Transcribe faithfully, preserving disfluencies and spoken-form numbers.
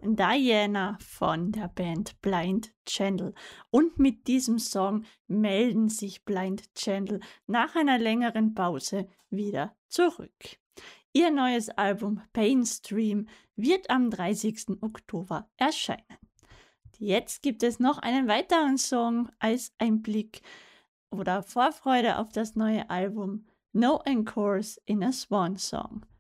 Diana von der Band Blind Channel. Und mit diesem Song melden sich Blind Channel nach einer längeren Pause wieder zurück. Ihr neues Album Painstream wird am dreißigsten Oktober erscheinen. Jetzt gibt es noch einen weiteren Song als Einblick oder Vorfreude auf das neue Album No Encores in a Swan Song.